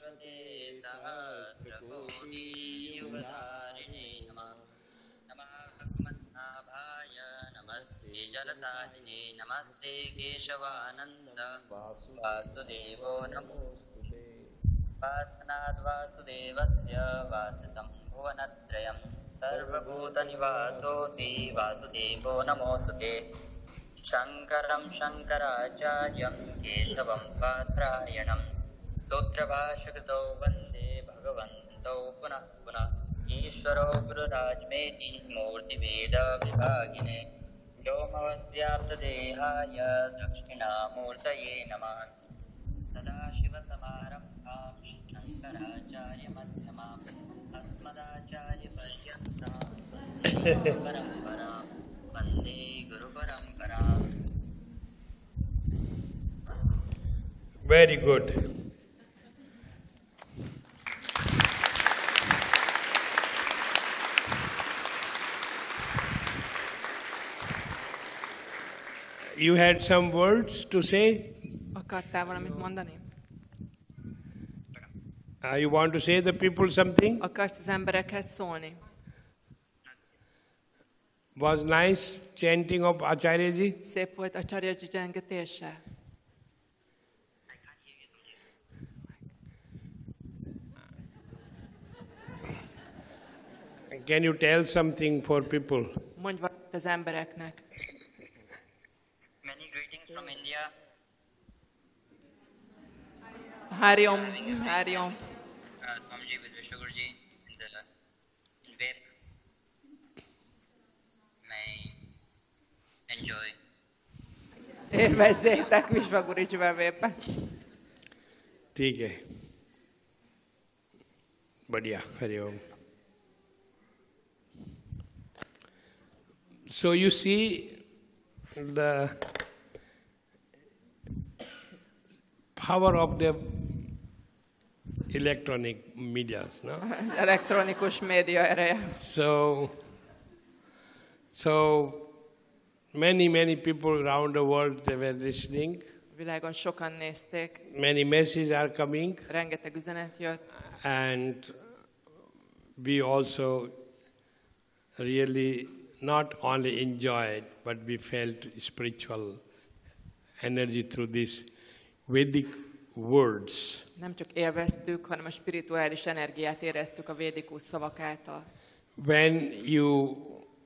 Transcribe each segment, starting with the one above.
शाश्वते सहस्रकोटियुगधारिणे नमः। नमः भगवन्नाभाय नमस्ते जलसारिणे नमस्ते केशवानन्द वासुदेवो नमोऽस्तुते। वासनाद्वासुदेवस्य वासितं भुवनत्रयं सर्वभूतनिवासोऽसि वासुदेवो नमोऽस्तुते। शङ्करं शङ्कराचार्यं केशवं बादरायणं सूत्रभाष्यकृतौ वन्दे भगवन्तौ पुनः पुनः। ईश्वरो गुरुराज्मेति मूर्तिभेदविभागिने व्योमवद्व्याप्तदेहाय दक्षिणामूर्तये नमः। सदाशिवसमारम्भां शङ्कराचार्यमध्यमाम् अस्मदाचार्यपर्यन्तां वन्दे परम्पराम् वन्दे गुरुपरम्पराम्। Very good. You had some words to say? Akartál valamit mondani? You want to say the people something? Akarsz az emberekhez szólni? Was nice chanting of Acharyaji? Szép volt Acharyaji zsengetése. Can you tell something for people? Mondj valamit az embereknek. Many greetings from India. Hari Om, Hari Om. Swamiji with Vishwaguruji in Vape. May enjoy. Élvezzétek Vishwagurujival Vape-et. ठीक है बढ़िया Hariom. So you see the power of the electronic medias, no? Elektronikus média ereje. So many people around the world, they were listening. Világon sokan nézték. Many messages are coming. Rengeteg üzenet jött. And we also really not only enjoyed, but we felt spiritual energy through these Vedic words. Nem csak élveztük, hanem a spirituális energiát éreztük a védikus szavak által. When you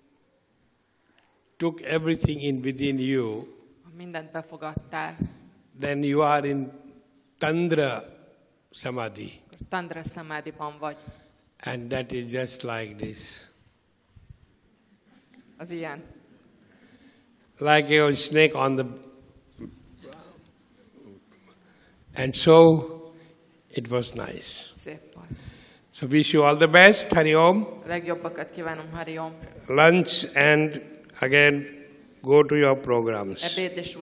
took everything in within you, Ha mindent befogadtál, then you are in Tandra Samadhi. Tandra Samadhiban vagy. And that is just like this. Az ilyen. Like a snake on the... And so, it was nice. Szép volt. So wish you all the best, Hari Om. A legjobbakat kívánom, Hari Om. Lunch and again go to your programs. Ebéd és